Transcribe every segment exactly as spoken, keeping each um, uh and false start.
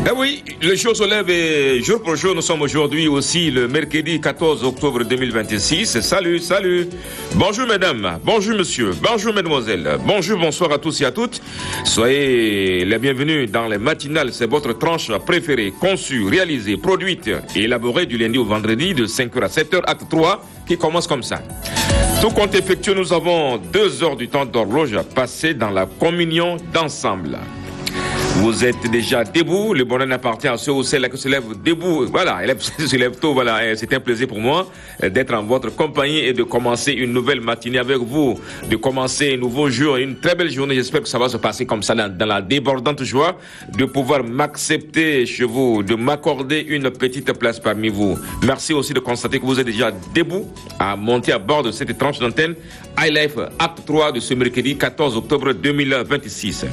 Eh oui, le jour se lève et jour pour jour, nous sommes aujourd'hui aussi le mercredi quatorze octobre deux mille vingt-six. Salut, salut. Bonjour mesdames, bonjour monsieur, bonjour mesdemoiselles, bonjour, bonsoir à tous et à toutes. Soyez les bienvenus dans les matinales, c'est votre tranche préférée, conçue, réalisée, produite et élaborée du lundi au vendredi de cinq heures à sept heures, acte trois, qui commence comme ça. Tout compte effectué, nous avons deux heures du temps d'horloge à passer dans la communion d'ensemble. Vous êtes déjà debout, le bonheur appartient à ceux ou celles qui se lèvent debout. Voilà, élève, se lève tôt, voilà. C'est un plaisir pour moi d'être en votre compagnie et de commencer une nouvelle matinée avec vous, de commencer un nouveau jour, une très belle journée. J'espère que ça va se passer comme ça dans, dans la débordante joie de pouvoir m'accepter chez vous, de m'accorder une petite place parmi vous. Merci aussi de constater que vous êtes déjà debout à monter à bord de cette tranche d'antenne iLife Acte trois de ce mercredi quatorze octobre deux mille vingt-six.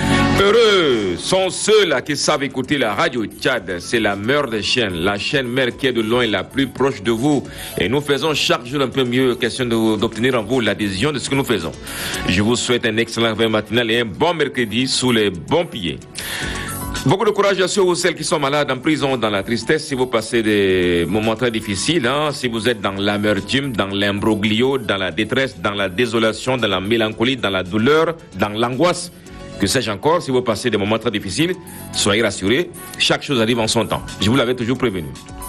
Heureux sont ceux-là qui savent écouter la radio Tchad. C'est la mère des chaînes, la chaîne mère qui est de loin la plus proche de vous. Et nous faisons chaque jour un peu mieux, question de, d'obtenir en vous l'adhésion de ce que nous faisons. Je vous souhaite un excellent réveil matinal et un bon mercredi sous les bons pieds. Beaucoup de courage à ceux ou celles qui sont malades en prison, dans la tristesse, si vous passez des moments très difficiles, hein, si vous êtes dans l'amertume, dans l'imbroglio, dans la détresse, dans la désolation, dans la mélancolie, dans la douleur, dans l'angoisse. Que sais-je encore, si vous passez des moments très difficiles, soyez rassurés, chaque chose arrive en son temps. Je vous l'avais toujours prévenu.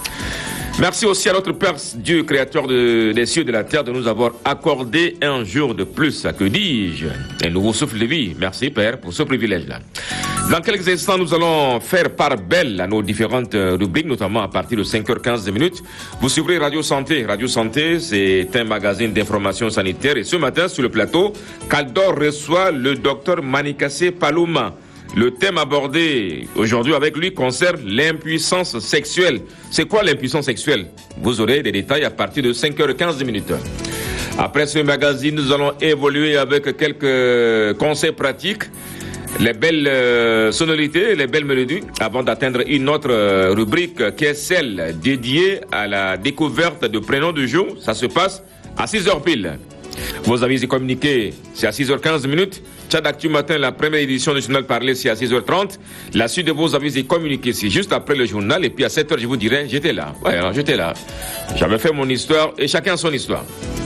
Merci aussi à notre Père Dieu, créateur de, des cieux et de la terre, de nous avoir accordé un jour de plus, que dis-je, un nouveau souffle de vie. Merci Père pour ce privilège-là. Dans quelques instants, nous allons faire part belle à nos différentes rubriques, notamment à partir de cinq heures quinze minutes. Vous suivrez Radio Santé. Radio Santé, c'est un magazine d'information sanitaire. Et ce matin, sur le plateau, Caldor reçoit le docteur Manikassé Palouma. Le thème abordé aujourd'hui avec lui concerne l'impuissance sexuelle. C'est quoi l'impuissance sexuelle? Vous aurez des détails à partir de cinq heures quinze minutes. Après ce magazine, nous allons évoluer avec quelques conseils pratiques, les belles euh, sonorités, les belles mélodies, avant d'atteindre une autre euh, rubrique qui est celle dédiée à la découverte de prénoms du jour. Ça se passe à six heures pile. Vos avis et communiqués, c'est à six heures quinze minutes. Tchad Actu Matin, la première édition du journal parlé, c'est à six heures trente. La suite de vos avis et communiqués, c'est juste après le journal. Et puis à sept heures, je vous dirai, j'étais là. Ouais, alors j'étais là. J'avais fait mon histoire et chacun son histoire.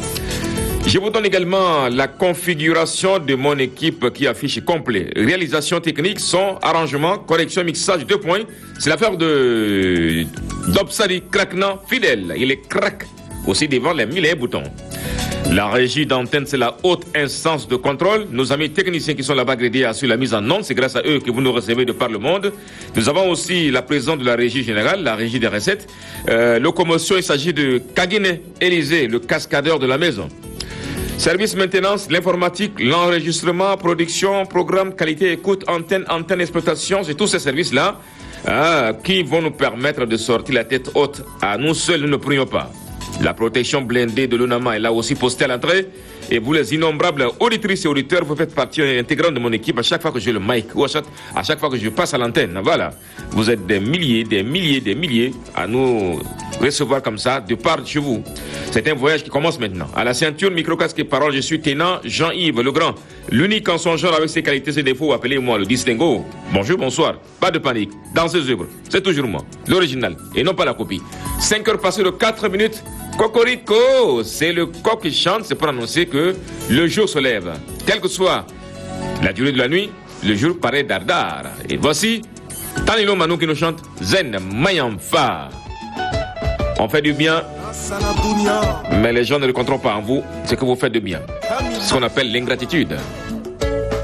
Je vous donne également la configuration de mon équipe qui affiche complet. Réalisation technique, son, arrangement, correction, mixage, deux points. C'est l'affaire de Dobsari Kraknan fidèle. Il est crack aussi devant les mille et un boutons. La régie d'antenne, c'est la haute instance de contrôle. Nos amis techniciens qui sont là-bas grédés assurent la mise en onde. C'est grâce à eux que vous nous recevez de par le monde. Nous avons aussi la présence de la régie générale, la régie des recettes. Euh, locomotion, il s'agit de Kagine Élysée, le cascadeur de la maison. Service maintenance, l'informatique, l'enregistrement, production, programme, qualité, écoute, antenne, antenne, exploitation. C'est tous ces services-là hein, qui vont nous permettre de sortir la tête haute. À nous seuls, nous ne pourrions pas. La protection blindée de l'UNAMA est là aussi postée à l'entrée. Et vous, les innombrables auditrices et auditeurs, vous faites partie intégrante de mon équipe à chaque fois que j'ai le mic ou à chaque, à chaque fois que je passe à l'antenne. Voilà. Vous êtes des milliers, des milliers, des milliers à nous recevoir comme ça de part de chez vous. C'est un voyage qui commence maintenant. À la ceinture, micro-casque et parole, je suis Ténant Jean-Yves Legrand. L'unique en son genre avec ses qualités et ses défauts, appelez-moi le distingo. Bonjour, bonsoir. Pas de panique. Dans ses œuvres, c'est toujours moi. L'original et non pas la copie. cinq heures passées de quatre minutes. Cocorico, c'est le coq qui chante, c'est pour annoncer que le jour se lève. Quelle que soit la durée de la nuit, le jour paraît dardard. Et voici Tanilo Manou qui nous chante Zen Mayamfa. On fait du bien, mais les gens ne le compteront pas en vous, c'est que vous faites du bien. Ce qu'on appelle l'ingratitude.